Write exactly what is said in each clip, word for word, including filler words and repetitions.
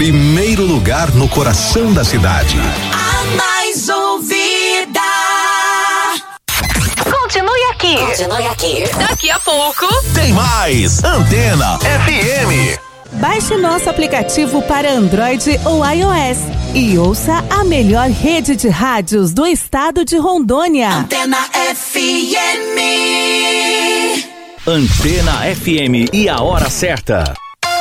Primeiro lugar no coração da cidade. A mais ouvida. Continue aqui. Continue aqui. Daqui a pouco Tem mais Antena F M. Baixe nosso aplicativo para Android ou iOS e ouça a melhor rede de rádios do estado de Rondônia. Antena F M. Antena F M e a hora certa.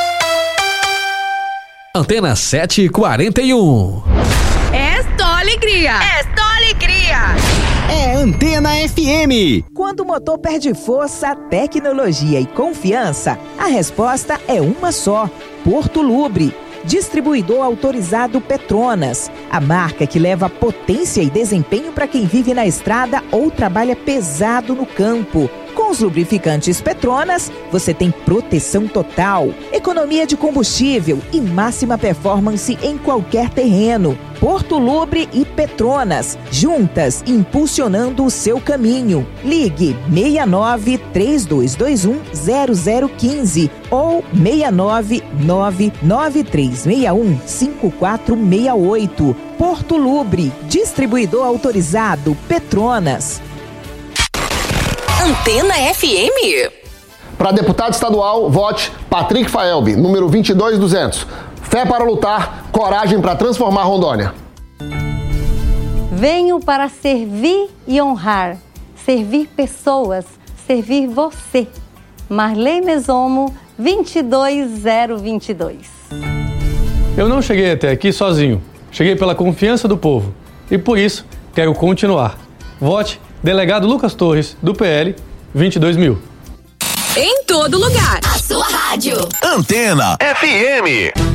Antena sete e quarenta e um. é só alegria. É só alegria. É Antena F M. Quando o motor perde força, tecnologia e confiança, a resposta é uma só: Porto Lubre. Distribuidor autorizado Petronas, a marca que leva potência e desempenho para quem vive na estrada ou trabalha pesado no campo. Com os lubrificantes Petronas, você tem proteção total, economia de combustível e máxima performance em qualquer terreno. Porto Lubre e Petronas, juntas impulsionando o seu caminho. Ligue seis nove, três dois dois um, zero zero um cinco ou seis nove nove nove três seis um, cinco quatro seis oito. Porto Lubre, distribuidor autorizado Petronas. Antena F M. Para deputado estadual, vote Patrick Faelbe, número vinte e dois duzentos. Fé para lutar, coragem para transformar Rondônia. Venho para servir e honrar, servir pessoas, servir você. Marley Mesomo, vinte e dois zero vinte e dois. Eu não cheguei até aqui sozinho. Cheguei pela confiança do povo. E por isso, quero continuar. Vote Delegado Lucas Torres, do P L, vinte e dois mil. Em todo lugar. A sua rádio. Antena F M.